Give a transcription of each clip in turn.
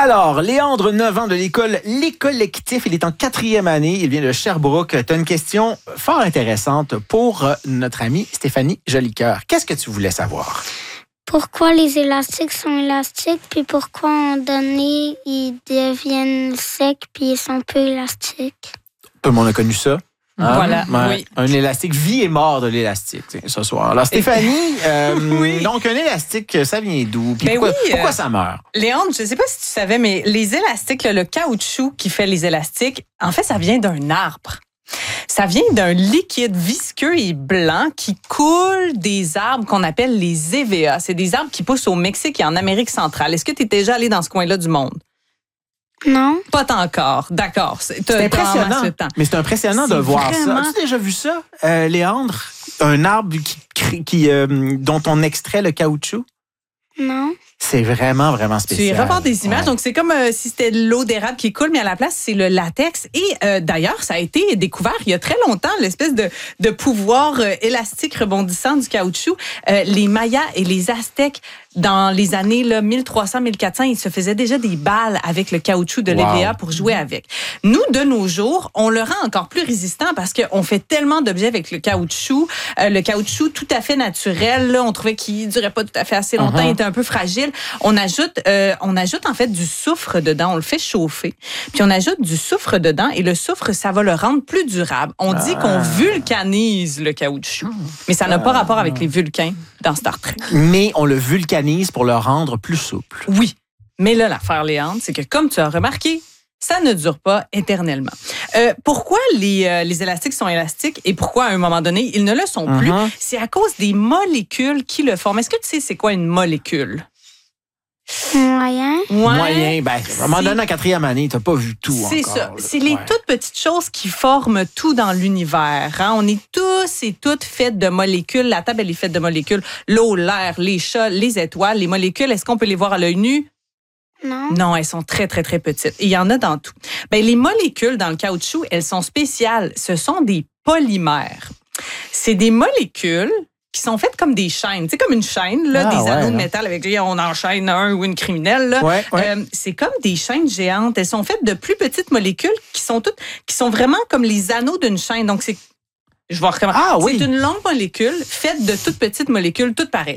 Alors, Léandre, 9 ans de l'école Les Collectifs. Il est en 4e année. Il vient de Sherbrooke. Tu as une question fort intéressante pour notre amie Stéphanie Jolicoeur. Qu'est-ce que tu voulais savoir? Pourquoi les élastiques sont élastiques, puis pourquoi en donné, ils deviennent secs, puis ils sont peu élastiques? Tout le monde a connu ça. Hein? Voilà, oui. Un élastique, vie et mort de l'élastique, ce soir. Alors, Stéphanie, Oui. donc un élastique, ça vient d'où? Puis pourquoi ça meurt? Léandre, je ne sais pas si tu savais, mais les élastiques, le caoutchouc qui fait les élastiques, en fait, ça vient d'un arbre. Ça vient d'un liquide visqueux et blanc qui coule des arbres qu'on appelle les hévéas. C'est des arbres qui poussent au Mexique et en Amérique centrale. Est-ce que tu es déjà allé dans ce coin-là du monde? Non. Pas encore. D'accord. C'est impressionnant. Mais c'est impressionnant de voir ça. As-tu déjà vu ça, Léandre? Un arbre dont on extrait le caoutchouc? Non. C'est vraiment, vraiment spécial. Tu iras voir des images. Ouais. Donc, c'est comme si c'était de l'eau d'érable qui coule, mais à la place, c'est le latex. Et d'ailleurs, ça a été découvert il y a très longtemps, l'espèce de pouvoir élastique rebondissant du caoutchouc. Les Mayas et les Aztèques, dans les années 1300-1400, ils se faisaient déjà des balles avec le caoutchouc de l'hévéa pour jouer avec. Nous, de nos jours, on le rend encore plus résistant parce qu'on fait tellement d'objets avec le caoutchouc. Le caoutchouc tout à fait naturel, là, on trouvait qu'il durait pas tout à fait assez longtemps, il était un peu fragile. On ajoute en fait du soufre dedans, on le fait chauffer, puis on ajoute du soufre dedans et le soufre, ça va le rendre plus durable. On dit qu'on vulcanise le caoutchouc, mais ça n'a pas rapport avec les Vulcains dans Star Trek. Mais on le vulcanise pour le rendre plus souple. Oui, mais là, l'affaire, Léandre, c'est que comme tu as remarqué, ça ne dure pas éternellement. Pourquoi les élastiques sont élastiques et pourquoi, à un moment donné, ils ne le sont plus? C'est à cause des molécules qui le forment. Est-ce que tu sais c'est quoi une molécule? Moyen. Moyen. Ben, à un moment donné, en 4e année, tu n'as pas vu tout c'est encore. Ça. C'est les toutes petites choses qui forment tout dans l'univers. Hein? On est tous et toutes faites de molécules. La table, elle est faite de molécules. L'eau, l'air, les chats, les étoiles, les molécules, est-ce qu'on peut les voir à l'œil nu? Non. Non, elles sont très, très, très petites. Et il y en a dans tout. Ben, les molécules dans le caoutchouc, elles sont spéciales. Ce sont des polymères. C'est des molécules qui sont faites comme des chaînes. C'est comme une chaîne, là, des anneaux de métal avec lesquels on enchaîne un ou une criminelle. Là. C'est comme des chaînes géantes. Elles sont faites de plus petites molécules qui sont vraiment comme les anneaux d'une chaîne. Donc, je vais recommencer. C'est une longue molécule faite de toutes petites molécules, toutes pareilles.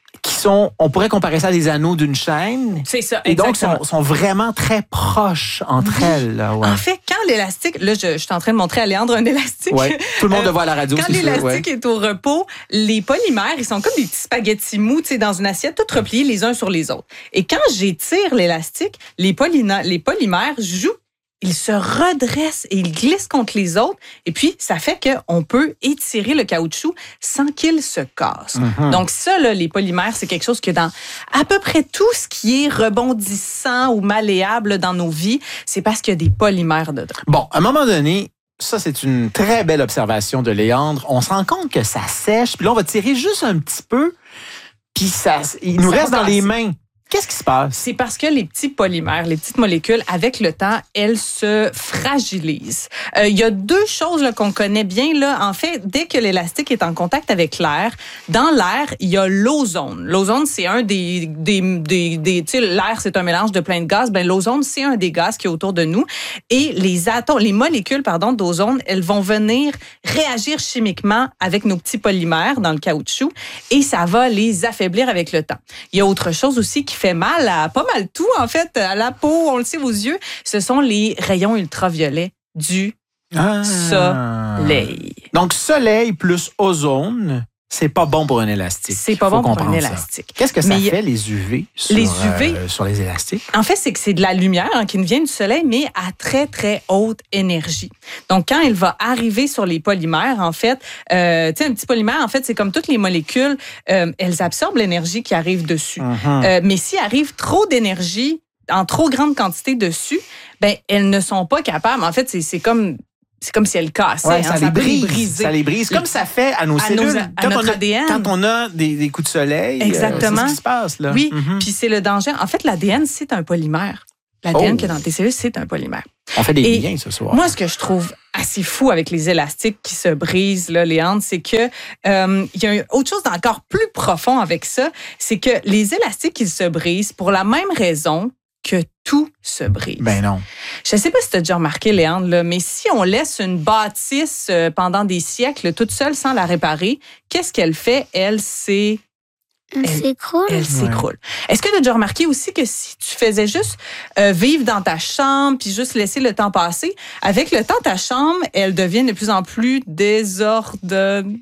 On pourrait comparer ça à des anneaux d'une chaîne. C'est ça, et exactement. Donc, sont vraiment très proches entre elles. Là, En fait, quand l'élastique... Là, je suis en train de montrer à Léandre un élastique. Oui, tout le monde le voit à la radio. Quand l'élastique est au repos, les polymères, ils sont comme des petits spaghettis mous dans une assiette, tous repliés les uns sur les autres. Et quand j'étire l'élastique, les polymères jouent. Ils se redressent et ils glissent contre les autres. Et puis, ça fait qu'on peut étirer le caoutchouc sans qu'il se casse. Donc ça, là, les polymères, c'est quelque chose que dans à peu près tout ce qui est rebondissant ou malléable dans nos vies, c'est parce qu'il y a des polymères dedans. Bon, à un moment donné, ça, c'est une très belle observation de Léandre. On se rend compte que ça sèche, puis là, on va tirer juste un petit peu, puis il nous reste dans les mains. Qu'est-ce qui se passe? C'est parce que les petits polymères, les petites molécules, avec le temps, elles se fragilisent. Il y a deux choses là, qu'on connaît bien. Là. En fait, dès que l'élastique est en contact avec l'air, dans l'air, il y a l'ozone. L'ozone, c'est un des tu sais, l'air, c'est un mélange de plein de gaz. Ben, l'ozone, c'est un des gaz qui est autour de nous. Et les molécules, d'ozone, elles vont venir réagir chimiquement avec nos petits polymères dans le caoutchouc et ça va les affaiblir avec le temps. Il y a autre chose aussi qui fait mal à pas mal tout, en fait, à la peau, on le sait, aux yeux, ce sont les rayons ultraviolets du soleil. Donc, soleil plus ozone, c'est pas bon pour un élastique. C'est pas bon pour un élastique. Qu'est-ce que ça fait, les UV, sur les élastiques? En fait, c'est que c'est de la lumière qui nous vient du soleil, mais à très, très haute énergie. Donc, quand elle va arriver sur les polymères, en fait, tu sais, un petit polymère, en fait, c'est comme toutes les molécules, elles absorbent l'énergie qui arrive dessus. Mais s'il arrive trop d'énergie, en trop grande quantité dessus, ben elles ne sont pas capables. En fait, c'est comme si elles cassaient. Ça les brise. Ça les brise. Comme ça fait à nos cellules. À notre ADN. Quand on a des coups de soleil, exactement. C'est ce qui se passe. Là. Oui, puis c'est le danger. En fait, l'ADN, c'est un polymère. L'ADN qui est dans tes cellules, c'est un polymère. On fait des liens ce soir. Moi, ce que je trouve assez fou avec les élastiques qui se brisent, là, Léandre, c'est que il y a autre chose d'encore plus profond avec ça, c'est que les élastiques, ils se brisent pour la même raison que tout se brise. Ben non. Je ne sais pas si tu as déjà remarqué, Léandre, là, mais si on laisse une bâtisse pendant des siècles toute seule sans la réparer, qu'est-ce qu'elle fait? Elle s'écroule. Elle s'écroule. Est-ce que tu as déjà remarqué aussi que si tu faisais juste vivre dans ta chambre puis juste laisser le temps passer, avec le temps, ta chambre, elle devient de plus en plus désordonnée.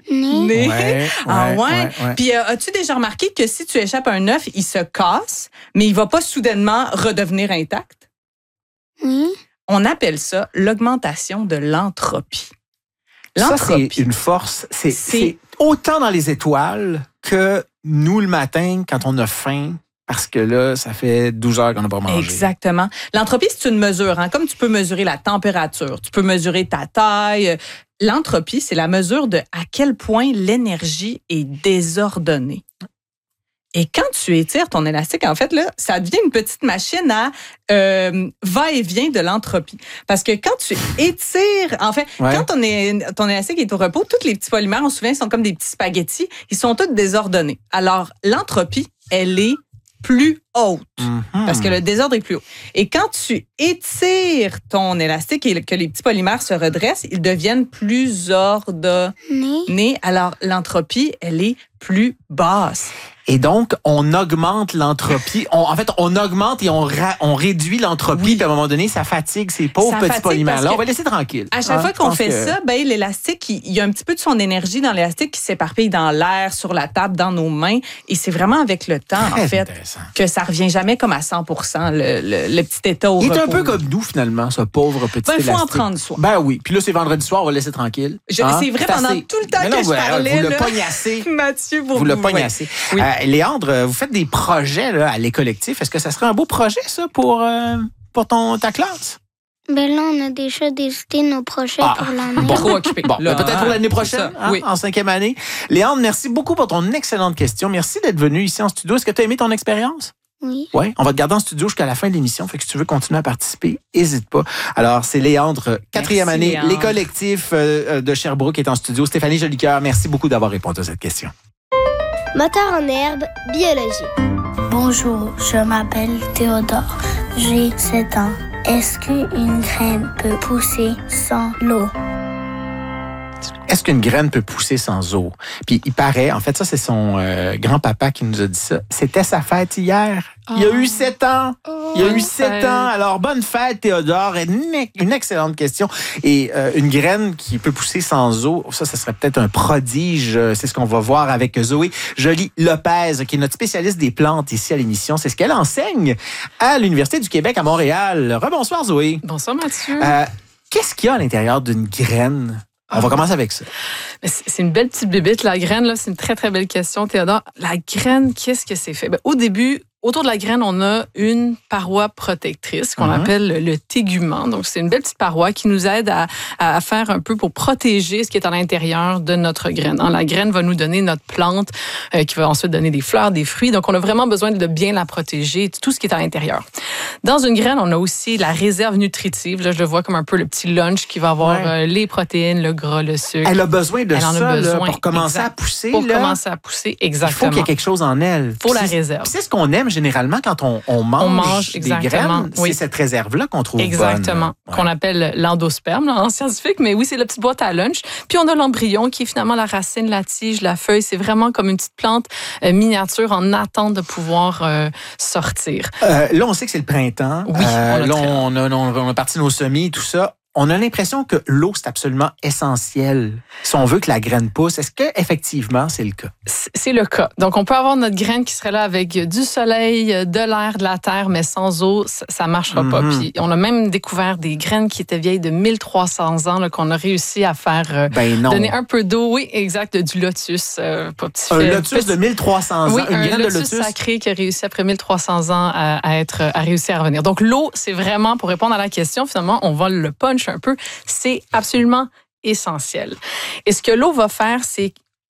Ouais. Puis as-tu déjà remarqué que si tu échappes un œuf, il se casse, mais il va pas soudainement redevenir intact? Oui. On appelle ça l'augmentation de l'entropie. Ça, c'est une force. C'est autant dans les étoiles que nous, le matin, quand on a faim, parce que là, ça fait 12 heures qu'on n'a pas mangé. Exactement. L'entropie, c'est une mesure. Hein? Comme tu peux mesurer la température, tu peux mesurer ta taille. L'entropie, c'est la mesure de à quel point l'énergie est désordonnée. Et quand tu étires ton élastique, en fait, là, ça devient une petite machine à va-et-vient de l'entropie. Parce que quand tu étires, en fait, quand ton élastique est au repos, tous les petits polymères, on se souvient, sont comme des petits spaghettis. Ils sont tous désordonnés. Alors, l'entropie, elle est plus haute. Parce que le désordre est plus haut. Et quand tu étires ton élastique et que les petits polymères se redressent, ils deviennent plus ordonnés. Alors, l'entropie, elle est plus basse. Et donc, on augmente l'entropie. On augmente et on réduit l'entropie. Puis à un moment donné, ça fatigue ces pauvres petits polymères-là. On va laisser tranquille. À chaque fois qu'on fait ça, l'élastique, il y a un petit peu de son énergie dans l'élastique qui s'éparpille dans l'air, sur la table, dans nos mains. Et c'est vraiment avec le temps, en fait, que ça revient jamais comme à 100%, le petit état au repos. Il est un peu comme nous, finalement, ce pauvre petit élastique. Il faut en prendre soin. Ben oui. Puis là, c'est vendredi soir, on va le laisser tranquille. C'est vrai, pendant tout le temps que je parlais. Vous le pognassez. Mathieu, vous le pognassez. Oui. Léandre, vous faites des projets là, à l'écollectif. Est-ce que ça serait un beau projet, ça, pour ta classe? Ben là, on a déjà décidé nos projets pour l'année. Trop occupé. Peut-être pour l'année prochaine, en 5e année. Léandre, merci beaucoup pour ton excellente question. Merci d'être venu ici en studio. Est-ce que tu as aimé ton expérience? Oui. Oui, on va te garder en studio jusqu'à la fin de l'émission. Fait que si tu veux continuer à participer, n'hésite pas. Alors, c'est Léandre, 4e année, Léandre. Les collectifs de Sherbrooke est en studio. Stéphanie Jolicoeur, merci beaucoup d'avoir répondu à cette question. Moteur en herbe, biologie. Bonjour, je m'appelle Théodore. J'ai 7 ans. Est-ce qu'une graine peut pousser sans l'eau? Est-ce qu'une graine peut pousser sans eau? Puis il paraît, en fait, ça, c'est son grand-papa qui nous a dit ça. C'était sa fête hier. Il a eu 7 ans. Il a eu 7 ans. Alors, bonne fête, Théodore. Une excellente question. Et une graine qui peut pousser sans eau, ça serait peut-être un prodige. C'est ce qu'on va voir avec Zoé Joly-Lopez, qui est notre spécialiste des plantes ici à l'émission. C'est ce qu'elle enseigne à l'Université du Québec à Montréal. Rebonsoir, Zoé. Bonsoir, Mathieu. Qu'est-ce qu'il y a à l'intérieur d'une graine? On va commencer avec ça. C'est une belle petite bébite, la graine. Là, c'est une très, très belle question, Théodore. La graine, qu'est-ce que c'est fait? Au début, autour de la graine, on a une paroi protectrice qu'on appelle le tégument. Donc, c'est une belle petite paroi qui nous aide à faire un peu pour protéger ce qui est à l'intérieur de notre graine. La graine va nous donner notre plante qui va ensuite donner des fleurs, des fruits. Donc, on a vraiment besoin de bien la protéger, tout ce qui est à l'intérieur. Dans une graine, on a aussi la réserve nutritive. Là, je le vois comme un peu le petit lunch qui va avoir les protéines, le gras, le sucre. Elle a besoin de ça là, pour commencer à pousser. Pour commencer à pousser, exactement. Il faut qu'il y ait quelque chose en elle. Il faut la réserve. C'est ce qu'on aime généralement quand on mange des graines. C'est cette réserve-là qu'on trouve exactement. bonne. Qu'on appelle l'endosperme en scientifique. Mais oui, c'est la petite boîte à lunch. Puis on a l'embryon qui est finalement la racine, la tige, la feuille. C'est vraiment comme une petite plante miniature en attente de pouvoir sortir. Là, on sait que c'est le printemps. Oui, on a parti nos semis, tout ça. On a l'impression que l'eau, c'est absolument essentiel si on veut que la graine pousse. Est-ce qu'effectivement, c'est le cas? C'est le cas. Donc, on peut avoir notre graine qui serait là avec du soleil, de l'air, de la terre, mais sans eau, ça ne marchera pas. Puis, on a même découvert des graines qui étaient vieilles de 1300 ans, là, qu'on a réussi à faire donner un peu d'eau. Oui, exact, du lotus. Un lotus de 1300 ans, une graine de lotus sacré qui a réussi après 1300 ans à réussir à revenir. Donc, l'eau, c'est vraiment, pour répondre à la question, finalement, on va le punch un peu, c'est absolument essentiel. Et ce que l'eau va faire, c'est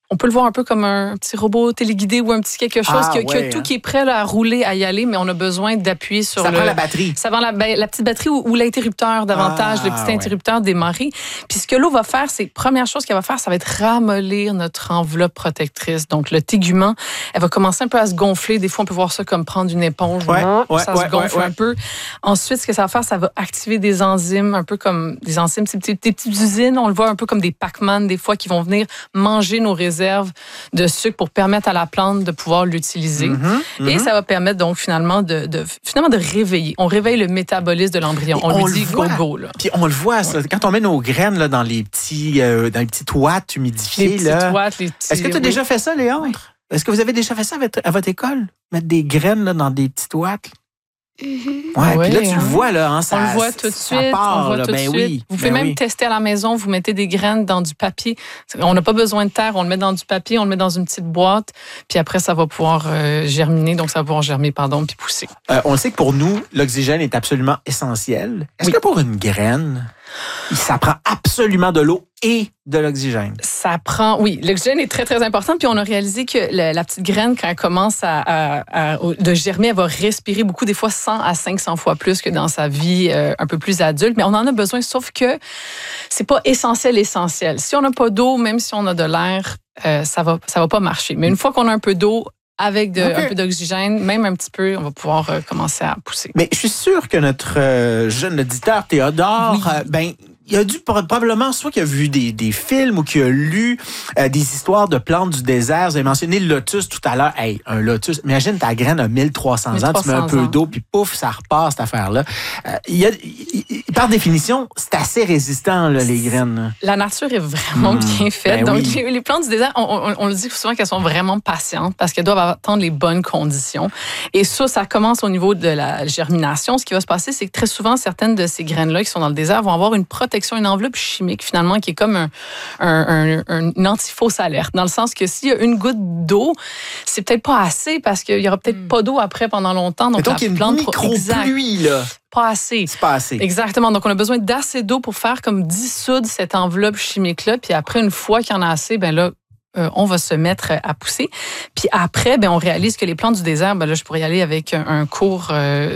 on peut le voir un peu comme un petit robot téléguidé ou un petit quelque chose qui a tout qui est prêt là, à rouler, à y aller, mais on a besoin d'appuyer sur ça prend la batterie. Ça prend la petite batterie ou l'interrupteur davantage, le petit interrupteur démarré. Puis ce que l'eau va faire, c'est première chose qu'elle va faire, ça va être ramollir notre enveloppe protectrice. Donc le tégument, elle va commencer un peu à se gonfler. Des fois, on peut voir ça comme prendre une éponge. Ça se gonfle un peu. Ensuite, ce que ça va faire, ça va activer des enzymes, un peu comme des enzymes, des petites usines. On le voit un peu comme des Pac-Man, des fois, qui vont venir manger nos réserves de sucre pour permettre à la plante de pouvoir l'utiliser. Et ça va permettre donc finalement de réveiller. On réveille le métabolisme de l'embryon. On lui dit go, là. Puis on le voit, ça, quand on met nos graines là, dans les petites ouates humidifiées. Est-ce que tu as déjà fait ça, Léandre? Oui. Est-ce que vous avez déjà fait ça à votre école? Mettre des graines là, dans des petites ouates? Puis là, tu le vois, là. Hein, on le voit tout de suite. Vous pouvez même tester à la maison. Vous mettez des graines dans du papier. On n'a pas besoin de terre. On le met dans du papier. On le met dans une petite boîte. Puis après, ça va pouvoir germiner. Donc, ça va pouvoir germer, puis pousser. On le sait que pour nous, l'oxygène est absolument essentiel. Est-ce que pour une graine, ça prend absolument de l'eau et de l'oxygène? L'oxygène est très, très important. Puis on a réalisé que la petite graine, quand elle commence de germer, elle va respirer beaucoup, des fois 100 à 500 fois plus que dans sa vie un peu plus adulte. Mais on en a besoin, sauf que c'est pas essentiel. Si on n'a pas d'eau, même si on a de l'air, ça va pas marcher. Mais une fois qu'on a un peu d'eau, avec un peu d'oxygène, même un petit peu, on va pouvoir commencer à pousser. Mais je suis sûr que notre jeune auditeur Théodore, il a dû probablement, soit qu'il a vu des films ou qu'il a lu des histoires de plantes du désert. Vous avez mentionné le lotus tout à l'heure. Hey, un lotus, imagine ta graine a 1300 ans, tu mets un peu d'eau, puis pouf, ça repart, cette affaire-là. Par définition, c'est assez résistant, là, les graines. La nature est vraiment bien faite. Donc, les plantes du désert, on le dit souvent qu'elles sont vraiment patientes parce qu'elles doivent attendre les bonnes conditions. Et ça commence au niveau de la germination. Ce qui va se passer, c'est que très souvent, certaines de ces graines-là qui sont dans le désert vont avoir une protection, une enveloppe chimique, finalement, qui est comme une anti-fausse alerte. Dans le sens que s'il y a une goutte d'eau, c'est peut-être pas assez parce qu'il y aura peut-être pas d'eau après pendant longtemps. Donc, il y a une micro-pluie, là. Pas assez. C'est pas assez. Exactement. Donc, on a besoin d'assez d'eau pour faire comme dissoudre cette enveloppe chimique-là. Puis après, une fois qu'il y en a assez, on va se mettre à pousser. Puis après, on réalise que les plantes du désert, là, je pourrais y aller avec un cours,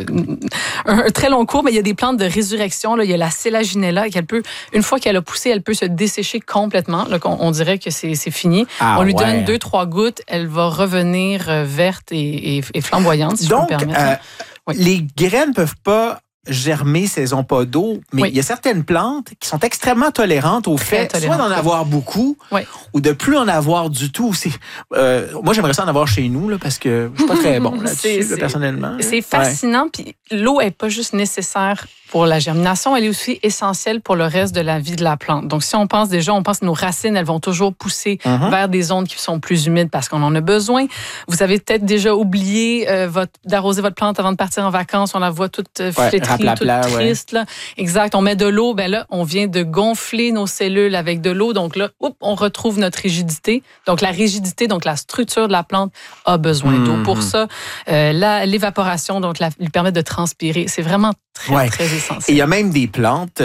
un très long cours, mais il y a des plantes de résurrection. Là, il y a la Selaginella, une fois qu'elle a poussé, elle peut se dessécher complètement. Là, on dirait que c'est fini. On lui donne 2-3 gouttes, elle va revenir verte et flamboyante, si je peux me permettre. Les graines peuvent pas germer si elles n'ont pas d'eau, mais il y a certaines plantes qui sont extrêmement tolérantes au fait soit d'en avoir beaucoup ou de plus en avoir du tout. Moi, j'aimerais ça en avoir chez nous là, parce que je suis pas très bon là-dessus, personnellement. C'est fascinant. Puis l'eau n'est pas juste nécessaire pour la germination, elle est aussi essentielle pour le reste de la vie de la plante. Donc, si on pense que nos racines, elles vont toujours pousser vers des zones qui sont plus humides parce qu'on en a besoin. Vous avez peut-être déjà oublié d'arroser votre plante avant de partir en vacances. On la voit toute flétrie, toute triste. Là. Exact. On met de l'eau. Là, on vient de gonfler nos cellules avec de l'eau. Donc là, on retrouve notre rigidité. Donc, la rigidité, donc la structure de la plante a besoin d'eau. Pour ça, l'évaporation, donc, lui permet de transpirer. C'est vraiment très, très essentiel. Et il y a même des plantes,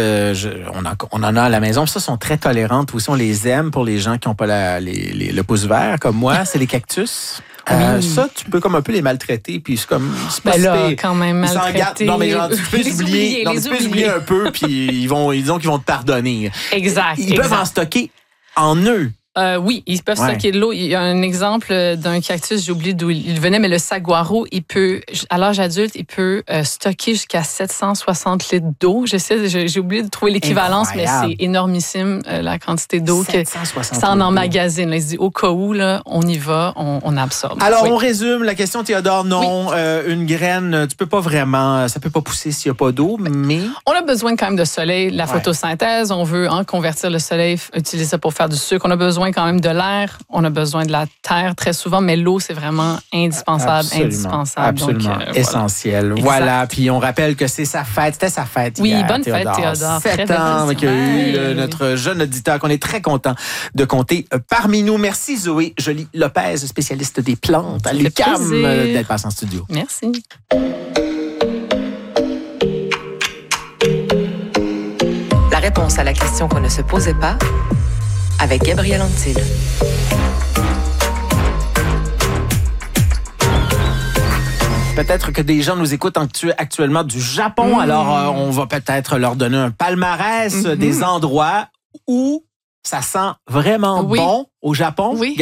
on en a à la maison, ça sont très tolérantes aussi, on les aime pour les gens qui n'ont pas le pouce vert comme moi, c'est les cactus. Ça, tu peux comme un peu les maltraiter, puis c'est comme... quand même maltraiter. Non, mais genre, tu peux les oublier un peu, puis disons qu'ils vont te pardonner. Exact. Ils peuvent en stocker en eux. Oui, ils peuvent stocker de l'eau. Il y a un exemple d'un cactus, j'ai oublié d'où il venait, mais le saguaro, à l'âge adulte, il peut stocker jusqu'à 760 litres d'eau. J'ai oublié de trouver l'équivalence, mais c'est énormissime la quantité d'eau que ça en emmagasine. Là, il se dit au cas où, là, on y va, on absorbe. Alors, on résume la question, Théodore. Non, une graine, ça peut pas pousser s'il n'y a pas d'eau, mais... On a besoin quand même de soleil, la photosynthèse. On veut convertir le soleil, utiliser ça pour faire du sucre. On a besoin quand même de l'air, on a besoin de la terre très souvent, mais l'eau, c'est vraiment indispensable. Absolument. Donc, essentiel. Voilà, puis on rappelle que c'est sa fête. C'était sa fête hier, bonne fête, Théodore. 7 ans qu'il y a eu notre jeune auditeur qu'on est très content de compter parmi nous. Merci Zoé Joly-Lopez, spécialiste des plantes à l'UQAM, d'être passée en studio. Merci. La réponse à la question qu'on ne se posait pas avec Gabrielle Antil. Peut-être que des gens nous écoutent actuellement du Japon. Alors, on va peut-être leur donner un palmarès des endroits où ça sent vraiment bon au Japon. Oui.